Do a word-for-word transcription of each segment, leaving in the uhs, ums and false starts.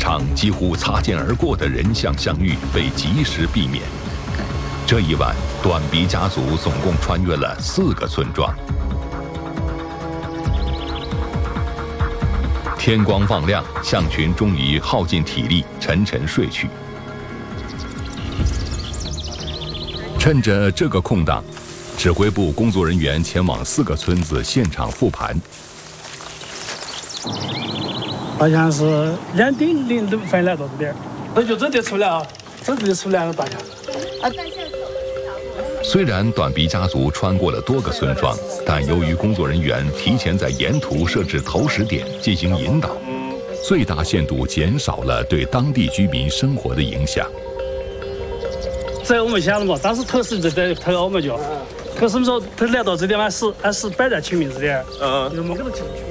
场几乎擦肩而过的人相相遇被及时避免。这一晚，短鼻家族总共穿越了四个村庄。天光放亮，象群终于耗尽体力，沉沉睡去。趁着这个空档，指挥部工作人员前往四个村子现场复盘。 好像是两点零六分来到这边，那就这就出来啊，这就出来了大象。啊， 虽然短鼻家族穿过了多个村庄，但由于工作人员提前在沿途设置投食点进行引导，最大限度减少了对当地居民生活的影响。 这我们想了嘛，当时投食就在投我们就，可是我们说他来到这地方是还是摆在群名字的，嗯，就没给他进去。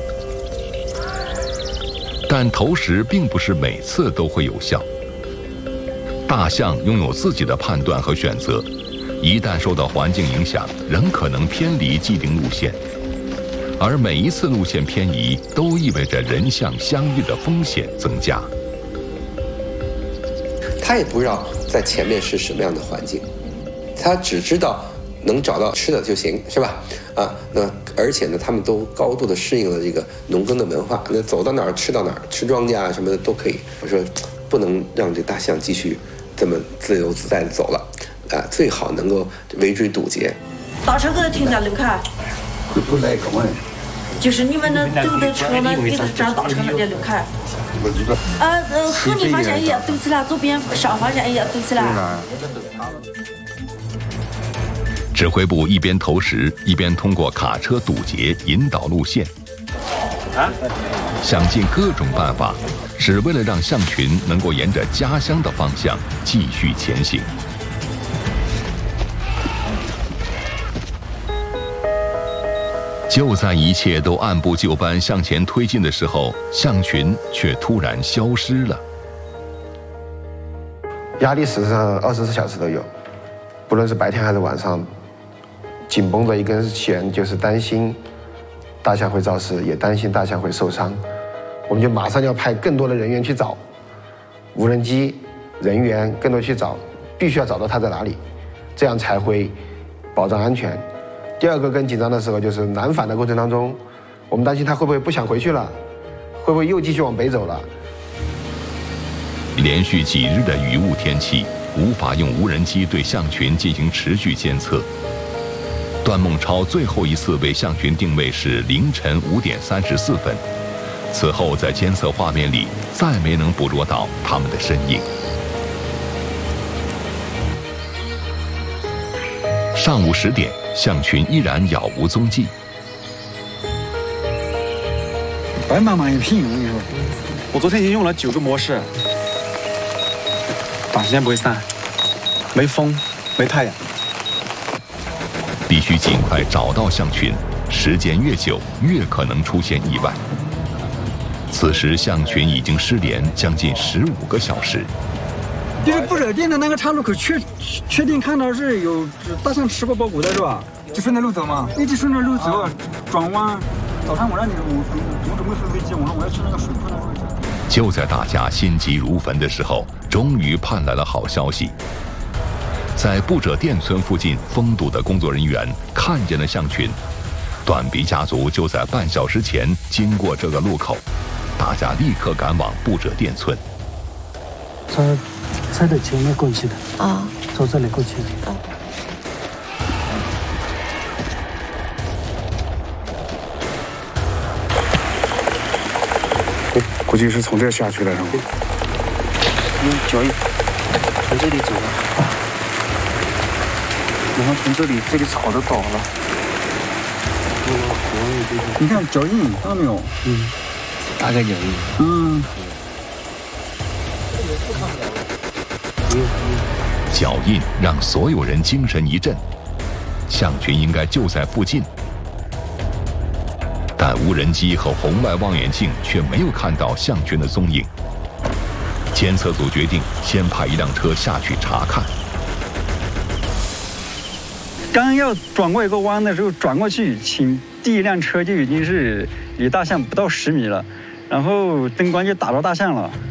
但投食并不是每次都会有效。大象拥有自己的判断和选择，一旦受到环境影响，仍可能偏离既定路线。而每一次路线偏移，都意味着人象相遇的风险增加。 他也不知道在前面是什么样的环境，他只知道能找到吃的就行，是吧？啊，那而且呢，他们都高度的适应了这个农耕的文化，那走到哪儿吃到哪儿，吃庄稼啊什么的都可以。我说，不能让这大象继续这么自由自在的走了，啊，最好能够围追堵截。 大车给他停在路口。 不来个问。 就是你们那走的车呢，给他这儿大车那点路口。呃呃，后逆方向也要堵起来，左边上方向也要堵起来。 指挥部一边投食，一边通过卡车堵截引导路线，想尽各种办法，只为了让象群能够沿着家乡的方向继续前行。就在一切都按部就班向前推进的时候，象群却突然消失了。 压力事实上二十四小时都有，不论是白天还是晚上，紧绷着一根弦，就是担心大象会肇事，也担心大象会受伤。我们就马上要派更多的人员去找，无人机、人员更多去找，必须要找到它在哪里，这样才会保障安全。第二个更紧张的时候就是南返的过程当中，我们担心它会不会不想回去了，会不会又继续往北走了。 连续几日的雨雾天气，无法用无人机对象群进行持续监测。段孟超最后一次为象群定位是凌晨五点三十四分，此后在监测画面里再没能捕捉到它们的身影。上午十点，象群依然杳无踪迹。 白茫茫一片，我跟你说，我昨天已经用了九个模式，短时间不会散，没风，没太阳。 必须尽快找到象群，时间越久，越可能出现意外。此时，象群已经失联将近十五个小时。 就是不热店的那个岔路口，确确定看到是有大象吃过包谷的是吧？就顺着路走嘛，一直顺着路走，啊、转弯。早上我让你我我准备飞飞机，我说我要去那个水库那个位置。 就在大家心急如焚的时候，终于盼来了好消息。在布者店村附近封堵的工作人员看见了象群，短鼻家族就在半小时前经过这个路口，大家立刻赶往布者店村。 车车的前面过去的啊，从这里过去的。啊估计是从这儿下去的，是吗？ 用脚印从这里走了，然后从这里这里草都倒了。 你看脚印看到没有？ 嗯，大概脚印。 嗯。 脚印让所有人精神一振，象群应该就在附近。但无人机和红外望远镜却没有看到象群的踪影。监测组决定先派一辆车下去查看。 刚要转过一个弯的时候，转过去，请第一辆车就已经是离大象不到十米了，然后灯光就打到大象了。